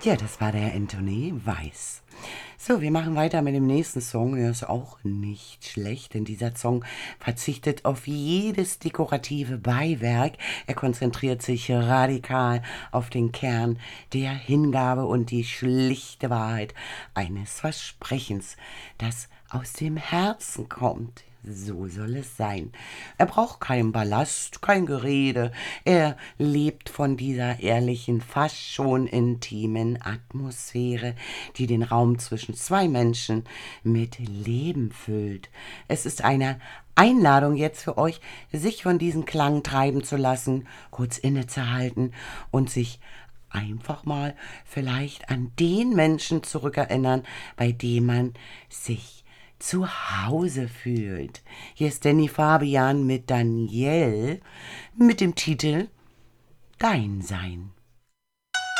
Ja, das war der Anthony Weiss. So, wir machen weiter mit dem nächsten Song. Der ist auch nicht schlecht, denn dieser Song verzichtet auf jedes dekorative Beiwerk. Er konzentriert sich radikal auf den Kern der Hingabe und die schlichte Wahrheit eines Versprechens, das aus dem Herzen kommt. So soll es sein. Er braucht keinen Ballast, kein Gerede. Er lebt von dieser ehrlichen, fast schon intimen Atmosphäre, die den Raum zwischen zwei Menschen mit Leben füllt. Es ist eine Einladung jetzt für euch, sich von diesem Klang treiben zu lassen, kurz innezuhalten und sich einfach mal vielleicht an den Menschen zurückerinnern, bei dem man sich zu Hause fühlt. Hier ist Danny Fabian mit Danielle mit dem Titel Dein Sein.